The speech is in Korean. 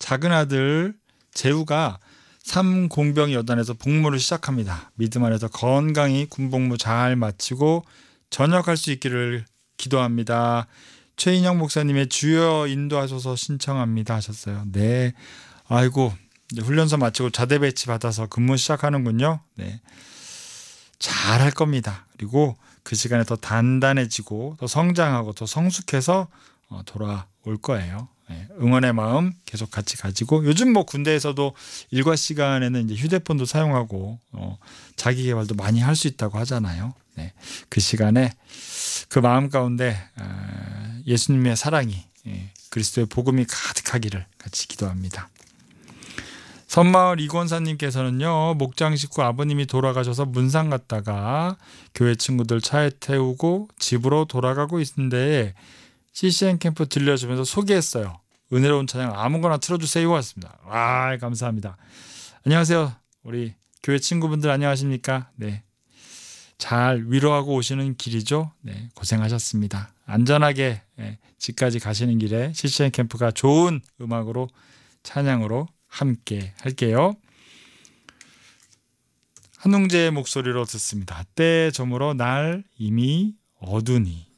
작은 아들 재우가 삼공병 여단에서 복무를 시작합니다. 믿음 안에서 건강히 군복무 잘 마치고 전역할 수 있기를 기도합니다. 최인영 목사님의 주여 인도하셔서 신청합니다 하셨어요. 네, 아이고 이제 훈련소 마치고 자대 배치 받아서 근무 시작하는군요. 네, 잘할 겁니다. 그리고 그 시간에 더 단단해지고 더 성장하고 더 성숙해서 돌아올 거예요. 네, 응원의 마음 계속 같이 가지고 요즘 뭐 군대에서도 일과 시간에는 이제 휴대폰도 사용하고 자기 개발도 많이 할 수 있다고 하잖아요. 네, 그 시간에 그 마음 가운데 예수님의 사랑이 그리스도의 복음이 가득하기를 같이 기도합니다. 선마을 이권사님께서는요, 목장 식구 아버님이 돌아가셔서 문상 갔다가 교회 친구들 차에 태우고 집으로 돌아가고 있는데 CCN 캠프 들려주면서 소개했어요. 은혜로운 찬양 아무거나 틀어주세요 왔습니다. 와, 감사합니다. 안녕하세요. 우리 교회 친구분들 안녕하십니까? 네, 잘 위로하고 오시는 길이죠. 네, 고생하셨습니다. 안전하게 집까지 가시는 길에 CCN 캠프가 좋은 음악으로 찬양으로 함께 할게요. 한웅재의 목소리로 듣습니다. 때 저물어 날 이미 어두니.